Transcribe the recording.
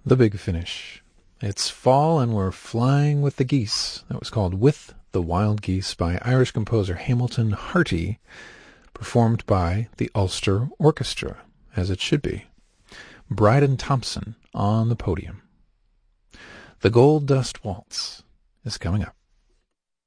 The Big Finish. It's fall and we're flying with the geese. That was called With the Wild Geese by Irish composer Hamilton Harty, performed by the Ulster Orchestra, as it should be. Bryden Thompson on the podium. The Gold Dust Waltz is coming up.